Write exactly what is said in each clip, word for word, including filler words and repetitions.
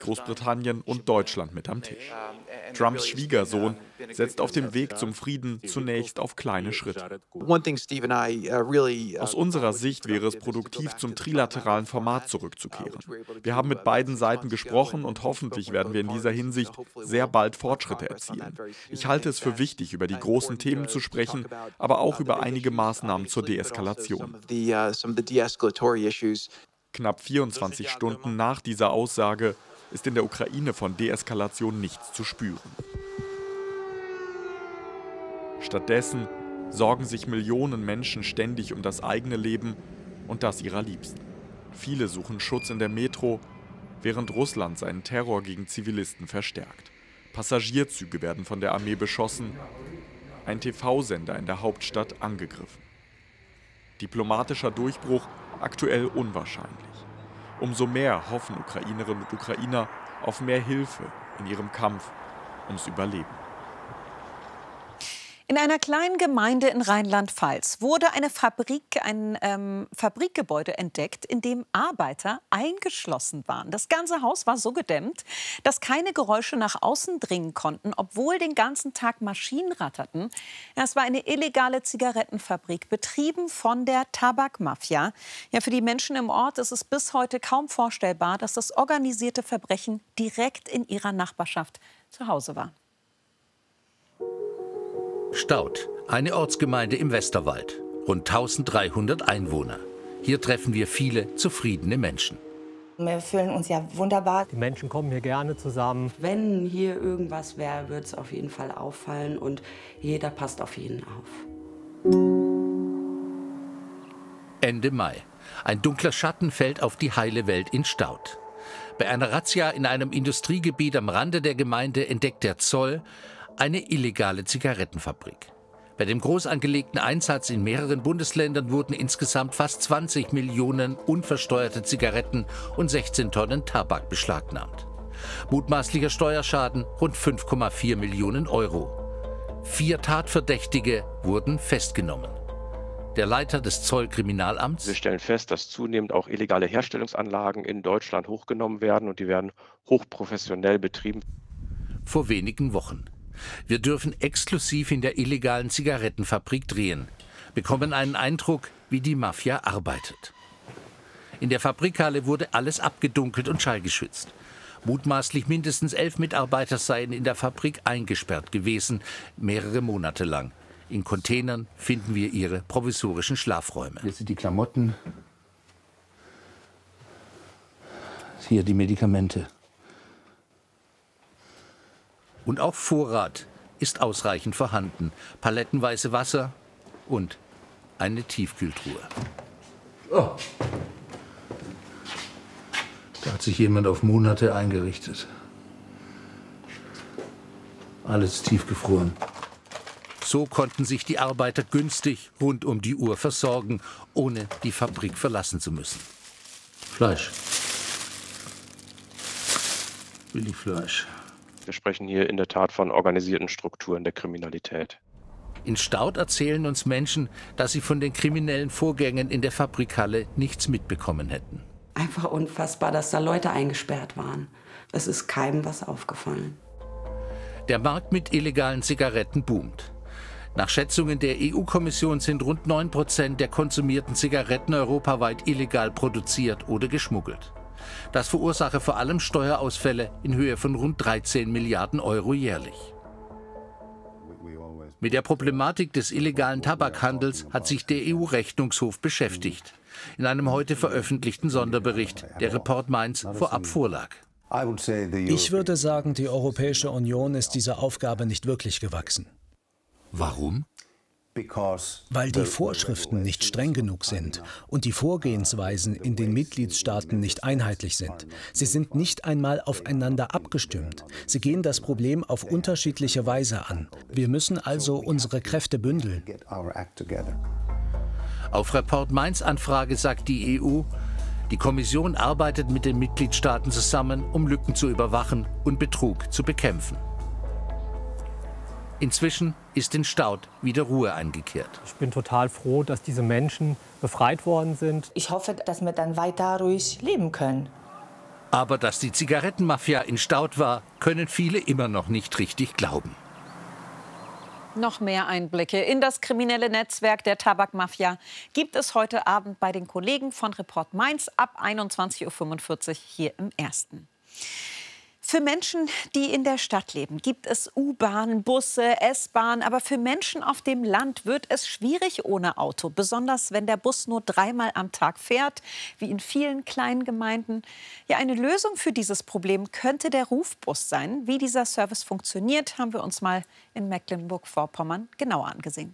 Großbritannien und Deutschland mit am Tisch. Trumps Schwiegersohn setzt auf dem Weg zum Frieden zunächst auf kleine Schritte. Aus unserer Sicht wäre es produktiv, zum trilateralen Format zurückzukehren. Wir haben mit beiden Seiten gesprochen und hoffentlich werden wir in dieser Hinsicht sehr bald Fortschritte erzielen. Ich halte es für wichtig, über die großen Themen zu sprechen, aber auch über einige Maßnahmen zur Deeskalation. Knapp vierundzwanzig Stunden nach dieser Aussage ist in der Ukraine von Deeskalation nichts zu spüren. Stattdessen sorgen sich Millionen Menschen ständig um das eigene Leben und das ihrer Liebsten. Viele suchen Schutz in der Metro, während Russland seinen Terror gegen Zivilisten verstärkt. Passagierzüge werden von der Armee beschossen, ein T V-Sender in der Hauptstadt angegriffen. Diplomatischer Durchbruch aktuell unwahrscheinlich. Umso mehr hoffen Ukrainerinnen und Ukrainer auf mehr Hilfe in ihrem Kampf ums Überleben. In einer kleinen Gemeinde in Rheinland-Pfalz wurde eine Fabrik, ein ähm, Fabrikgebäude entdeckt, in dem Arbeiter eingeschlossen waren. Das ganze Haus war so gedämmt, dass keine Geräusche nach außen dringen konnten, obwohl den ganzen Tag Maschinen ratterten. Es war eine illegale Zigarettenfabrik, betrieben von der Tabakmafia. Ja, für die Menschen im Ort ist es bis heute kaum vorstellbar, dass das organisierte Verbrechen direkt in ihrer Nachbarschaft zu Hause war. Staudt, eine Ortsgemeinde im Westerwald. Rund eintausenddreihundert Einwohner. Hier treffen wir viele zufriedene Menschen. Wir fühlen uns ja wunderbar. Die Menschen kommen hier gerne zusammen. Wenn hier irgendwas wäre, würde es auf jeden Fall auffallen und jeder passt auf jeden auf. Ende Mai. Ein dunkler Schatten fällt auf die heile Welt in Staudt. Bei einer Razzia in einem Industriegebiet am Rande der Gemeinde entdeckt der Zoll eine illegale Zigarettenfabrik. Bei dem groß angelegten Einsatz in mehreren Bundesländern wurden insgesamt fast zwanzig Millionen unversteuerte Zigaretten und sechzehn Tonnen Tabak beschlagnahmt. Mutmaßlicher Steuerschaden rund fünf Komma vier Millionen Euro. Vier Tatverdächtige wurden festgenommen. Der Leiter des Zollkriminalamts: Wir stellen fest, dass zunehmend auch illegale Herstellungsanlagen in Deutschland hochgenommen werden und die werden hochprofessionell betrieben. Vor wenigen Wochen. Wir dürfen exklusiv in der illegalen Zigarettenfabrik drehen, bekommen einen Eindruck, wie die Mafia arbeitet. In der Fabrikhalle wurde alles abgedunkelt und schallgeschützt. Mutmaßlich mindestens elf Mitarbeiter seien in der Fabrik eingesperrt gewesen, mehrere Monate lang. In Containern finden wir ihre provisorischen Schlafräume. Hier sind die Klamotten, hier die Medikamente. Und auch Vorrat ist ausreichend vorhanden. Palettenweise Wasser und eine Tiefkühltruhe. Oh. Da hat sich jemand auf Monate eingerichtet. Alles tiefgefroren. So konnten sich die Arbeiter günstig rund um die Uhr versorgen, ohne die Fabrik verlassen zu müssen. Fleisch. Billigfleisch. Wir sprechen hier in der Tat von organisierten Strukturen der Kriminalität. In Staudt erzählen uns Menschen, dass sie von den kriminellen Vorgängen in der Fabrikhalle nichts mitbekommen hätten. Einfach unfassbar, dass da Leute eingesperrt waren. Es ist keinem was aufgefallen. Der Markt mit illegalen Zigaretten boomt. Nach Schätzungen der E U-Kommission sind rund neun Prozent der konsumierten Zigaretten europaweit illegal produziert oder geschmuggelt. Das verursache vor allem Steuerausfälle in Höhe von rund dreizehn Milliarden Euro jährlich. Mit der Problematik des illegalen Tabakhandels hat sich der E U-Rechnungshof beschäftigt. In einem heute veröffentlichten Sonderbericht, der Report Mainz vorab vorlag. Ich würde sagen, die Europäische Union ist dieser Aufgabe nicht wirklich gewachsen. Warum? Weil die Vorschriften nicht streng genug sind und die Vorgehensweisen in den Mitgliedstaaten nicht einheitlich sind. Sie sind nicht einmal aufeinander abgestimmt. Sie gehen das Problem auf unterschiedliche Weise an. Wir müssen also unsere Kräfte bündeln. Auf Report Mainz Anfrage sagt die E U, die Kommission arbeitet mit den Mitgliedstaaten zusammen, um Lücken zu überwachen und Betrug zu bekämpfen. Inzwischen ist in Staudt wieder Ruhe eingekehrt. Ich bin total froh, dass diese Menschen befreit worden sind. Ich hoffe, dass wir dann weiter ruhig leben können. Aber dass die Zigarettenmafia in Staudt war, können viele immer noch nicht richtig glauben. Noch mehr Einblicke in das kriminelle Netzwerk der Tabakmafia gibt es heute Abend bei den Kollegen von Report Mainz ab einundzwanzig Uhr fünfundvierzig hier im Ersten. Für Menschen, die in der Stadt leben, gibt es U-Bahn, Busse, S-Bahn. Aber für Menschen auf dem Land wird es schwierig ohne Auto. Besonders wenn der Bus nur dreimal am Tag fährt, wie in vielen kleinen Gemeinden. Ja, eine Lösung für dieses Problem könnte der Rufbus sein. Wie dieser Service funktioniert, haben wir uns mal in Mecklenburg-Vorpommern genauer angesehen.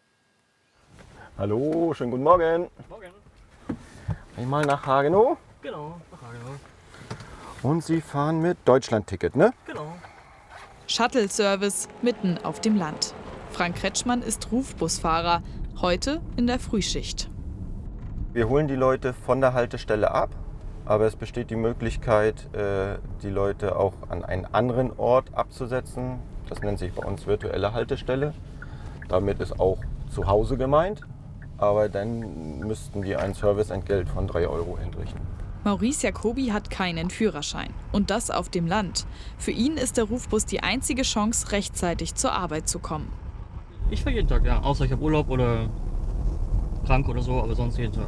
Hallo, schönen guten Morgen. Morgen. Einmal nach Hagenow. Genau, nach Hagenow. Und Sie fahren mit Deutschland-Ticket, ne? Genau. Shuttle-Service mitten auf dem Land. Frank Kretschmann ist Rufbusfahrer, heute in der Frühschicht. Wir holen die Leute von der Haltestelle ab, aber es besteht die Möglichkeit, die Leute auch an einen anderen Ort abzusetzen. Das nennt sich bei uns virtuelle Haltestelle. Damit ist auch zu Hause gemeint, aber dann müssten wir ein Serviceentgelt von drei Euro entrichten. Maurice Jacobi hat keinen Führerschein. Und das auf dem Land. Für ihn ist der Rufbus die einzige Chance, rechtzeitig zur Arbeit zu kommen. Ich fahre jeden Tag, ja. Außer ich habe Urlaub oder krank oder so, aber sonst jeden Tag.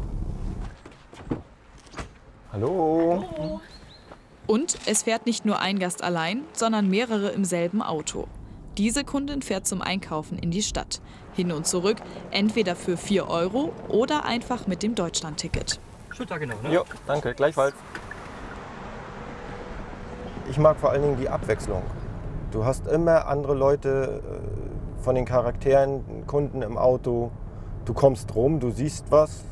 Hallo. Hallo. Und es fährt nicht nur ein Gast allein, sondern mehrere im selben Auto. Diese Kundin fährt zum Einkaufen in die Stadt. Hin und zurück, entweder für vier Euro oder einfach mit dem Deutschland-Ticket. Schönen Tag genau, ne? Jo, danke, gleichfalls. Ich mag vor allen Dingen die Abwechslung. Du hast immer andere Leute äh, von den Charakteren, Kunden im Auto. Du kommst rum, du siehst was.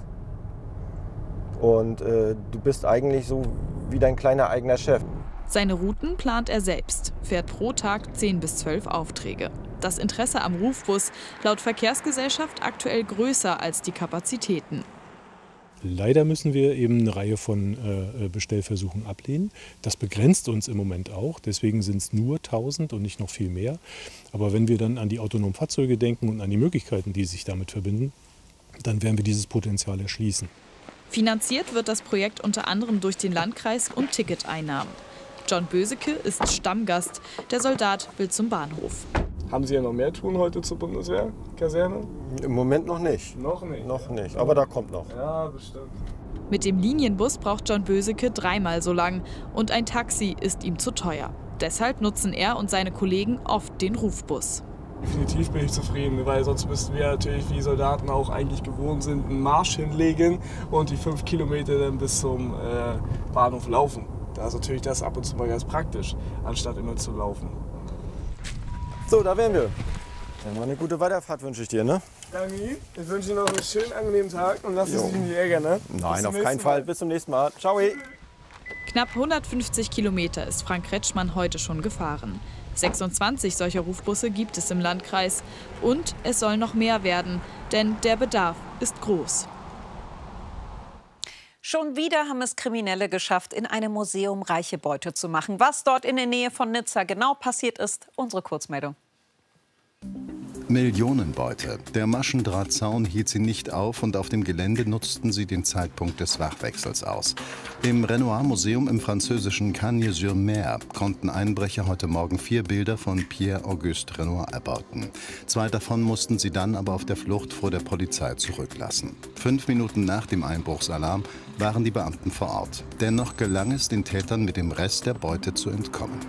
Und äh, du bist eigentlich so wie dein kleiner eigener Chef. Seine Routen plant er selbst, fährt pro Tag zehn bis zwölf Aufträge. Das Interesse am Rufbus laut Verkehrsgesellschaft aktuell größer als die Kapazitäten. Leider müssen wir eben eine Reihe von äh, Bestellversuchen ablehnen. Das begrenzt uns im Moment auch. Deswegen sind es nur tausend und nicht noch viel mehr. Aber wenn wir dann an die autonomen Fahrzeuge denken und an die Möglichkeiten, die sich damit verbinden, dann werden wir dieses Potenzial erschließen. Finanziert wird das Projekt unter anderem durch den Landkreis und Ticketeinnahmen. John Böseke ist Stammgast. Der Soldat will zum Bahnhof. Haben Sie ja noch mehr tun heute zur Bundeswehrkaserne? Im Moment noch nicht. Noch nicht? Noch nicht, aber da kommt noch. Ja, bestimmt. Mit dem Linienbus braucht John Böseke dreimal so lang und ein Taxi ist ihm zu teuer. Deshalb nutzen er und seine Kollegen oft den Rufbus. Definitiv bin ich zufrieden, weil sonst müssten wir natürlich wie Soldaten auch eigentlich gewohnt sind, einen Marsch hinlegen und die fünf Kilometer dann bis zum äh, Bahnhof laufen. Da ist natürlich das ab und zu mal ganz praktisch, anstatt immer zu laufen. So, da wären wir. Dann mal eine gute Weiterfahrt wünsche ich dir, ne? Danke. Ich wünsche Ihnen noch einen schönen, angenehmen Tag und lassen Sie sich nicht ärgern, ne? Nein, auf keinen Fall. Bis zum nächsten Mal. Ciao. Knapp hundertfünfzig Kilometer ist Frank Kretschmann heute schon gefahren. sechsundzwanzig solcher Rufbusse gibt es im Landkreis. Und es soll noch mehr werden, denn der Bedarf ist groß. Schon wieder haben es Kriminelle geschafft, in einem Museum reiche Beute zu machen. Was dort in der Nähe von Nizza genau passiert ist, unsere Kurzmeldung. Millionenbeute. Der Maschendrahtzaun hielt sie nicht auf und auf dem Gelände nutzten sie den Zeitpunkt des Wachwechsels aus. Im Renoir-Museum im französischen Cagnes-sur-Mer konnten Einbrecher heute Morgen vier Bilder von Pierre-Auguste Renoir erbeuten. Zwei davon mussten sie dann aber auf der Flucht vor der Polizei zurücklassen. Fünf Minuten nach dem Einbruchsalarm waren die Beamten vor Ort. Dennoch gelang es den Tätern, mit dem Rest der Beute zu entkommen.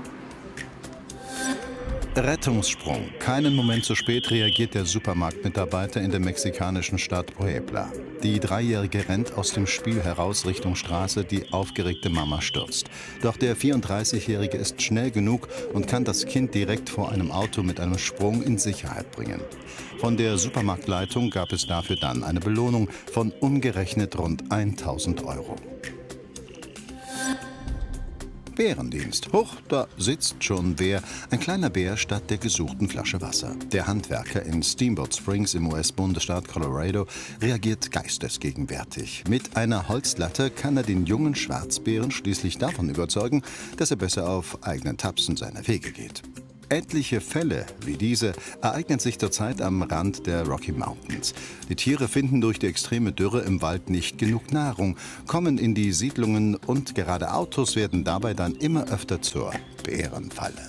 Rettungssprung. Keinen Moment zu spät reagiert der Supermarktmitarbeiter in der mexikanischen Stadt Puebla. Die Dreijährige rennt aus dem Spiel heraus Richtung Straße, die aufgeregte Mama stürzt. Doch der vierunddreißigjährige ist schnell genug und kann das Kind direkt vor einem Auto mit einem Sprung in Sicherheit bringen. Von der Supermarktleitung gab es dafür dann eine Belohnung von umgerechnet rund tausend Euro. Bärendienst. Hoch, da sitzt schon wer. Ein kleiner Bär statt der gesuchten Flasche Wasser. Der Handwerker in Steamboat Springs im U S-Bundesstaat Colorado reagiert geistesgegenwärtig. Mit einer Holzlatte kann er den jungen Schwarzbären schließlich davon überzeugen, dass er besser auf eigenen Tapsen seiner Wege geht. Etliche Fälle wie diese ereignen sich zurzeit am Rand der Rocky Mountains. Die Tiere finden durch die extreme Dürre im Wald nicht genug Nahrung, kommen in die Siedlungen und gerade Autos werden dabei dann immer öfter zur Bärenfalle.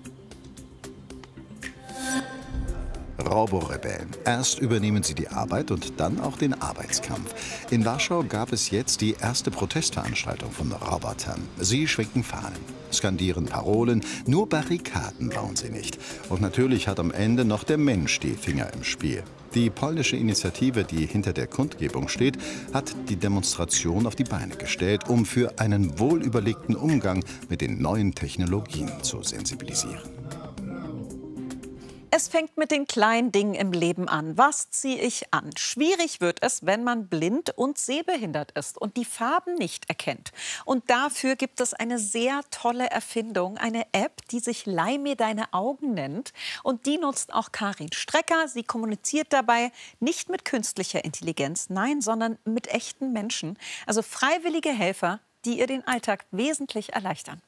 Roborebellen. Erst übernehmen sie die Arbeit und dann auch den Arbeitskampf. In Warschau gab es jetzt die erste Protestveranstaltung von Robotern. Sie schwenken Fahnen, skandieren Parolen, nur Barrikaden bauen sie nicht. Und natürlich hat am Ende noch der Mensch die Finger im Spiel. Die polnische Initiative, die hinter der Kundgebung steht, hat die Demonstration auf die Beine gestellt, um für einen wohlüberlegten Umgang mit den neuen Technologien zu sensibilisieren. Es fängt mit den kleinen Dingen im Leben an. Was ziehe ich an? Schwierig wird es, wenn man blind und sehbehindert ist und die Farben nicht erkennt. Und dafür gibt es eine sehr tolle Erfindung, eine App, die sich Leih mir deine Augen nennt. Und die nutzt auch Karin Strecker. Sie kommuniziert dabei nicht mit künstlicher Intelligenz, nein, sondern mit echten Menschen. Also freiwillige Helfer, die ihr den Alltag wesentlich erleichtern.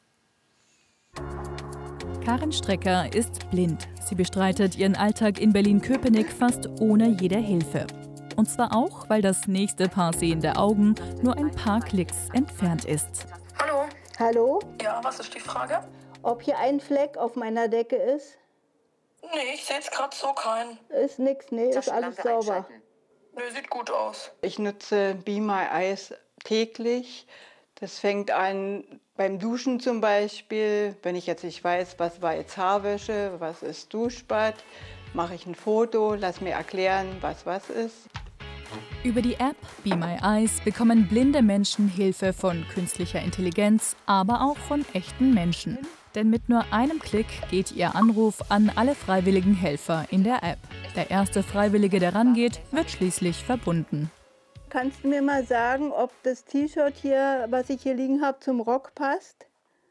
Karin Strecker ist blind. Sie bestreitet ihren Alltag in Berlin-Köpenick fast ohne jede Hilfe. Und zwar auch, weil das nächste Paar sehende Augen nur ein paar Klicks entfernt ist. Hallo. Hallo? Ja, was ist die Frage? Ob hier ein Fleck auf meiner Decke ist? Nee, ich sehe jetzt gerade so keinen. Ist nix, nee, ist alles sauber. Nee, sieht gut aus. Ich nutze Be My Eyes täglich. Das fängt an beim Duschen zum Beispiel. Wenn ich jetzt nicht weiß, was war jetzt Haarwäsche, was ist Duschbad, mache ich ein Foto, lass mir erklären, was was ist. Über die App Be My Eyes bekommen blinde Menschen Hilfe von künstlicher Intelligenz, aber auch von echten Menschen. Denn mit nur einem Klick geht ihr Anruf an alle freiwilligen Helfer in der App. Der erste Freiwillige, der rangeht, wird schließlich verbunden. Kannst du mir mal sagen, ob das T-Shirt hier, was ich hier liegen habe, zum Rock passt?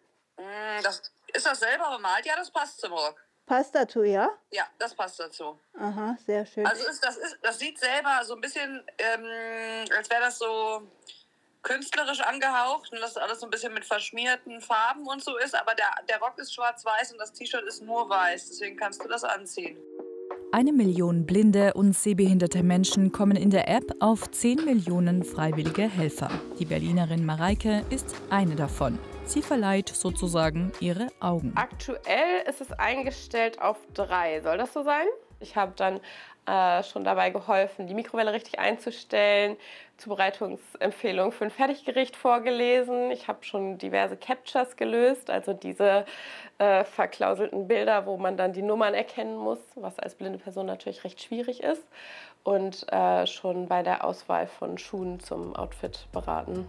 Das, ist das selber bemalt? Ja, das passt zum Rock. Passt dazu, ja? Ja, das passt dazu. Aha, sehr schön. Also ist, das, ist, das sieht selber so ein bisschen, ähm, als wäre das so künstlerisch angehaucht und das alles so ein bisschen mit verschmierten Farben und so ist. Aber der, der Rock ist schwarz-weiß und das T-Shirt ist nur weiß. Deswegen kannst du das anziehen. Eine Million blinde und sehbehinderte Menschen kommen in der App auf zehn Millionen freiwillige Helfer. Die Berlinerin Mareike ist eine davon. Sie verleiht sozusagen ihre Augen. Aktuell ist es eingestellt auf drei. Soll das so sein? Ich habe dann äh, schon dabei geholfen, die Mikrowelle richtig einzustellen, Zubereitungsempfehlungen für ein Fertiggericht vorgelesen. Ich habe schon diverse Captures gelöst, also diese äh, verklauselten Bilder, wo man dann die Nummern erkennen muss, was als blinde Person natürlich recht schwierig ist. Und äh, schon bei der Auswahl von Schuhen zum Outfit beraten.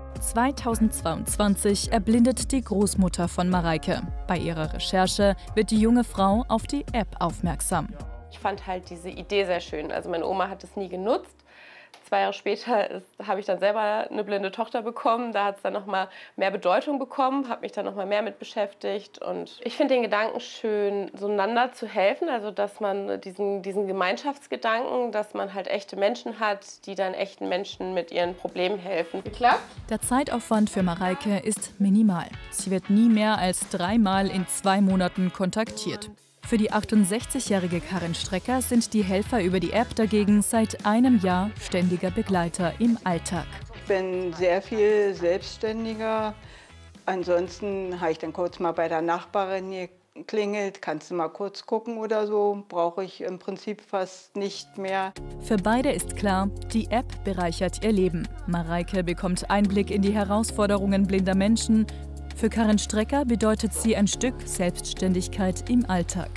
zweitausendzweiundzwanzig erblindet die Großmutter von Mareike. Bei ihrer Recherche wird die junge Frau auf die App aufmerksam. Ich fand halt diese Idee sehr schön. Also meine Oma hat es nie genutzt. Zwei Jahre später habe ich dann selber eine blinde Tochter bekommen. Da hat es dann noch mal mehr Bedeutung bekommen, habe mich dann noch mal mehr mit beschäftigt. Und ich finde den Gedanken schön, so einander zu helfen. Also dass man diesen, diesen Gemeinschaftsgedanken, dass man halt echte Menschen hat, die dann echten Menschen mit ihren Problemen helfen. Geklappt? Der Zeitaufwand für Mareike ist minimal. Sie wird nie mehr als dreimal in zwei Monaten kontaktiert. Für die achtundsechzigjährige Karin Strecker sind die Helfer über die App dagegen seit einem Jahr ständiger Begleiter im Alltag. Ich bin sehr viel selbstständiger. Ansonsten habe ich dann kurz mal bei der Nachbarin geklingelt. Kannst du mal kurz gucken oder so? Brauche ich im Prinzip fast nicht mehr. Für beide ist klar, die App bereichert ihr Leben. Mareike bekommt Einblick in die Herausforderungen blinder Menschen. Für Karin Strecker bedeutet sie ein Stück Selbstständigkeit im Alltag.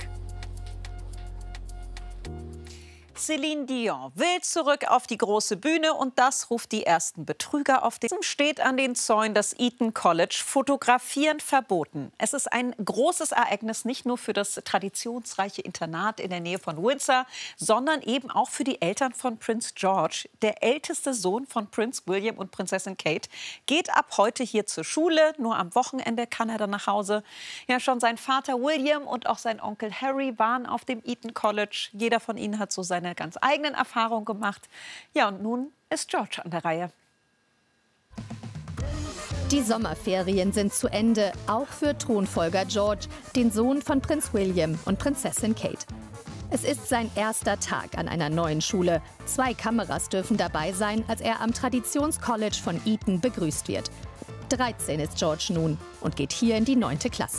Céline Dion will zurück auf die große Bühne und das ruft die ersten Betrüger auf. Diesem steht an den Zäunen das Eton College. Fotografieren verboten. Es ist ein großes Ereignis, nicht nur für das traditionsreiche Internat in der Nähe von Windsor, sondern eben auch für die Eltern von Prinz George. Der älteste Sohn von Prinz William und Prinzessin Kate geht ab heute hier zur Schule. Nur am Wochenende kann er dann nach Hause. Ja, schon sein Vater William und auch sein Onkel Harry waren auf dem Eton College. Jeder von ihnen hat so seine ganz eigenen Erfahrungen gemacht. Ja, und nun ist George an der Reihe. Die Sommerferien sind zu Ende, auch für Thronfolger George, den Sohn von Prinz William und Prinzessin Kate. Es ist sein erster Tag an einer neuen Schule. Zwei Kameras dürfen dabei sein, als er am Traditionscollege von Eton begrüßt wird. dreizehn ist George nun und geht hier in die neunte Klasse.